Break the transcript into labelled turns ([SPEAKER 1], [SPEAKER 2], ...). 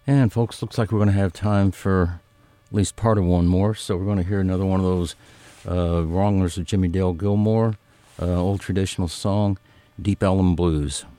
[SPEAKER 1] And folks, looks like we're going to have time for at least part of one more. So we're going to hear another one of those wranglers of Jimmie Dale Gilmore, old traditional song, Deep Ellum Blues.